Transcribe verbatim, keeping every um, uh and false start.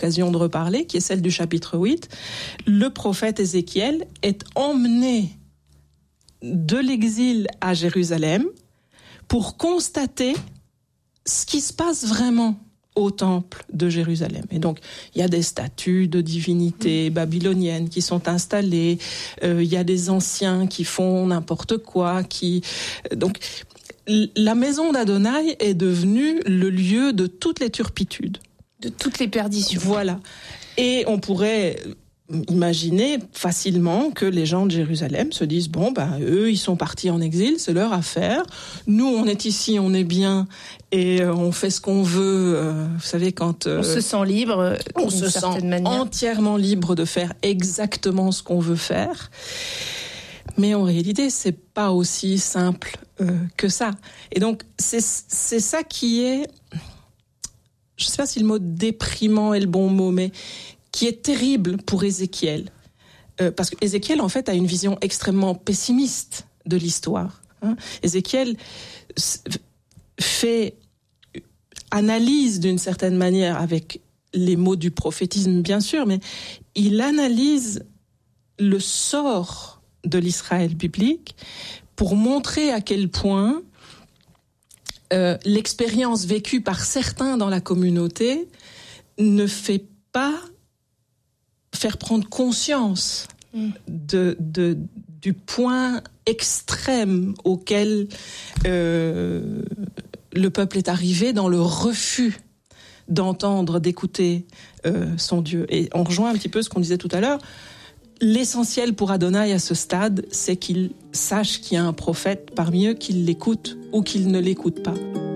l'occasion de reparler, qui est celle du chapitre huit. Le prophète Ézéchiel est emmené de l'exil à Jérusalem pour constater ce qui se passe vraiment au temple de Jérusalem. Et donc, il y a des statues de divinités babyloniennes qui sont installées, euh, il y a des anciens qui font n'importe quoi, qui... Donc, la maison d'Adonai est devenue le lieu de toutes les turpitudes. De toutes les perditions. Voilà. Et on pourrait imaginer facilement que les gens de Jérusalem se disent, bon, ben, eux, ils sont partis en exil, c'est leur affaire. Nous, on est ici, on est bien, et on fait ce qu'on veut. Euh, vous savez, quand... Euh, on se sent libre, on se sent manière. entièrement libre de faire exactement ce qu'on veut faire. Mais en réalité, c'est pas aussi simple euh, que ça. Et donc, c'est, c'est ça qui est... Je sais pas si le mot déprimant est le bon mot, mais qui est terrible pour Ézéchiel. Euh, parce que Ézéchiel, en fait, a une vision extrêmement pessimiste de l'histoire. Hein. Ézéchiel fait, analyse d'une certaine manière, avec les mots du prophétisme, bien sûr, mais il analyse le sort de l'Israël biblique pour montrer à quel point euh, l'expérience vécue par certains dans la communauté ne fait pas faire prendre conscience de, de, du point extrême auquel euh, le peuple est arrivé dans le refus d'entendre, d'écouter euh, son Dieu. Et on rejoint un petit peu ce qu'on disait tout à l'heure. L'essentiel pour Adonai à ce stade, c'est qu'il sache qu'il y a un prophète parmi eux, qu'il l'écoute ou qu'il ne l'écoute pas.